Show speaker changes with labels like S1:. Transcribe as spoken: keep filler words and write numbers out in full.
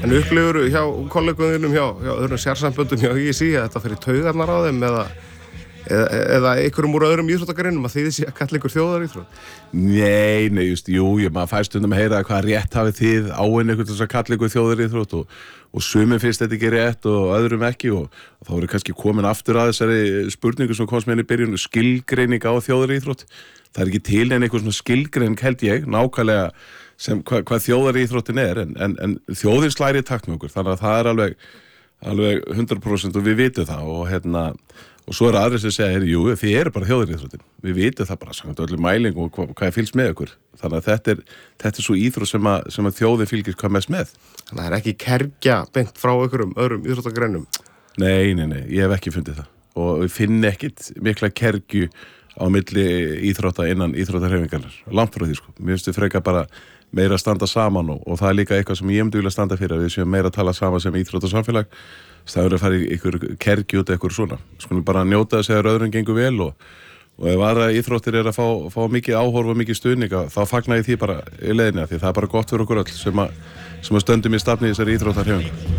S1: En upplifur hjá kolleguðinum hjá, hjá öðrum sérsamböndum hjá í sí að þetta fyrir taugarnar á þeim eða, eða, eða einhverjum úr öðrum íþróttagreinum að þið sé að kalla ykkur þjóðaríþrótt?
S2: Nei, nei, just, jú, ég maður fæst stundum að heyra hvað rétt hafið þið áinn ykkur til þess að kalla ykkur þjóðaríþrótt og, og sumum finnst þetta ekki rétt og öðrum ekki og, og þá voru kannski komin aftur að þessari spurningu sem komst með henni í byrjun, skilgreining á þjóðaríþrótt. Það er ekki til en einhver svona skilgreining held ég, nákvæmlega sem hva, hvað þjóðaríþróttin er en, en, en þjóðin slær í takt með okkur þannig að það er alveg, alveg hundrað prósent og við vitum það og hérna og svo er aðrir sem segja, jú, þið eru bara þjóðaríþróttin við vitum það bara, samkvæmt öllum mæling og hvað, hvað er fylgst með okkur þannig að þetta er, þetta er svo íþrótt sem að, sem að þjóðin fylgist hvað mest með.
S1: Þannig að það er ekki kergja beint frá einhverjum öðrum íþróttagreinum?
S2: Nei, nei, nei, ég hef ekki fundið það og við finnum ekkit mikla kergju á milli íþrótta innan íþróttahreyfingarinnar, langt frá því sko. Mér finnst við frekar bara meira að standa saman og, og það er líka eitthvað sem ég myndi vilja standa fyrir að við séum meira að tala saman sem íþróttasamfélag staður að fara í ykkur kergi út eitthvað svona. Skulum bara njóta þess að öðrum gengur vel og, og ef aðra íþróttir er að fá, fá mikið áhorf og mikið stuðning þá fagna ég því bara í leiðinni því það er bara gott fyrir okkur öll sem að, sem að stöndum í stafni í þessari íþróttahreyfingu.